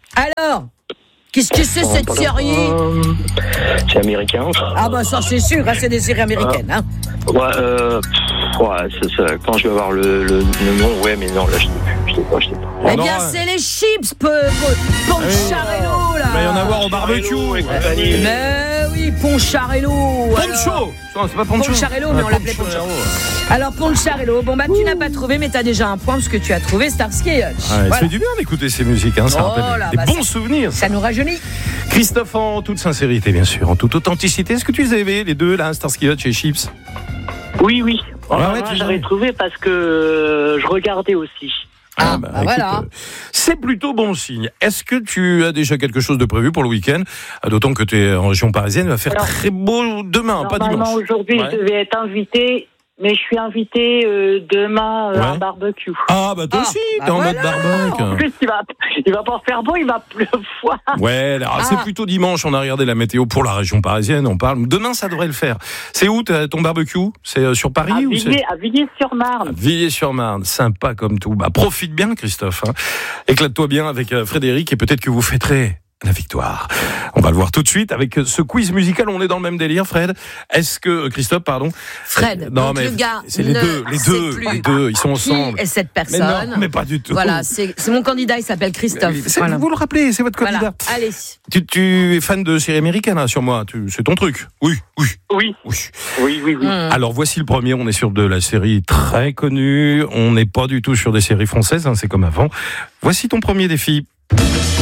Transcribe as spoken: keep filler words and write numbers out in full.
Alors, qu'est-ce que c'est cette série? C'est américain. Ah bah ça c'est sûr, hein, c'est des séries américaines. Hein. Ouais, euh, pff, ouais c'est, c'est, quand je vais avoir le, le, le nom, ouais, mais non, là, je sais plus, je sais pas, je sais pas. Eh non, bien, ouais. c'est les chips, peu, peu, Poncharello, là. Il va y en avoir au barbecue. Mais oui, Poncharello. Poncho. Non, c'est pas Poncho. Poncharello, mais on l'appelait Poncho. Alors, Poncharello, bon bah tu n'as pas trouvé, mais t'as déjà un point parce que tu as trouvé Starsky et Hutch. Ouais, Voilà. Ça fait du bien d'écouter ces musiques, hein, ça Oh rappelle là, des bah, bons ça- souvenirs. Ça nous rajeunit. Christophe, en toute sincérité, bien sûr, en toute authenticité, est-ce que tu les avais, les deux, là, Starsky Hutch et Chips? Oui, oui. Ah Enfin, ouais, moi, tu j'avais sais. trouvé parce que euh, je regardais aussi. Ah, bah voilà. euh, c'est plutôt bon signe. Est-ce que tu as déjà quelque chose de prévu pour le week-end? Ah, d'autant que tu es en région parisienne, il va faire Alors, très beau demain, pas dimanche. Normalement, aujourd'hui, Ouais. je devais être invitée, mais je suis invitée euh, demain euh, à Ouais. un barbecue. Ah, bah toi Ah, aussi, bah t'es en voilà. mode barbecue. En plus, il va, il va pas faire beau, il va pleuvoir. Ouais, alors, Ah. c'est plutôt dimanche, on a regardé la météo pour la région parisienne, on parle. Demain, ça devrait le faire. C'est où t'as- ton barbecue? C'est euh, sur Paris À ou c'est Villiers- à Villiers-sur-Marne. Villiers-sur-Marne, sympa comme tout. Bah, profite bien, Christophe. Hein. Éclate-toi bien avec euh, Frédéric et peut-être que vous fêterez la victoire. On va le voir tout de suite avec ce quiz musical. On est dans le même délire, Fred. Est-ce que Christophe, pardon Fred, Euh, non donc mais le gars c'est les ne deux, les sait deux, plus les deux, ils sont qui ensemble. est cette Mais personne. non, mais pas du tout. Voilà, c'est, c'est mon candidat, il s'appelle Christophe. C'est- Voilà. Vous le rappelez, c'est votre candidat. Voilà. Allez. Tu, tu es fan de séries américaines, hein, sur moi. Tu- c'est ton truc. Oui, oui, Oui, oui. oui, oui, oui. Mmh. Alors voici le premier, on est sur de la série très connue, on n'est pas du tout sur des séries françaises, hein, c'est comme avant. Voici ton premier défi.